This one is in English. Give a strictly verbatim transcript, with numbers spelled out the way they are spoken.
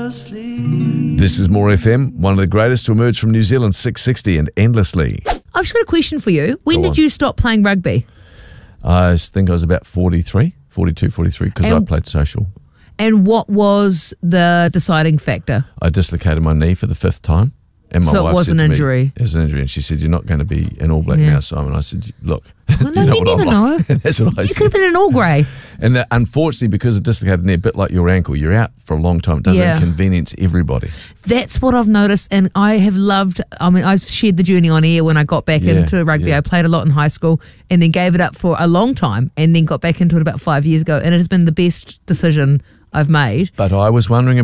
endlessly. This is More F M, one of the greatest to emerge from New Zealand, six sixty and endlessly. I've just got a question for you. When Go did on. you stop playing rugby? I think I was about forty-three, forty-two, forty-three, because I And- played social. And what was the deciding factor? I dislocated my knee for the fifth time. And my So it wife was said an to me, injury. it was an injury. And she said, "You're not going to be an All Black Yeah. now, Simon." I said, "Look, Well, no, you know you what never I'm like." know. That's what I You could said. have been an all grey. And that, unfortunately, because of dislocated knee, a bit like your ankle, you're out for a long time. It doesn't Yeah. inconvenience everybody. That's what I've noticed, and I have loved. I mean, I shared the journey on air when I got back Yeah, into rugby. yeah. I played a lot in high school, and then gave it up for a long time, and then got back into it about five years ago. And it has been the best decision I've made. But I was wondering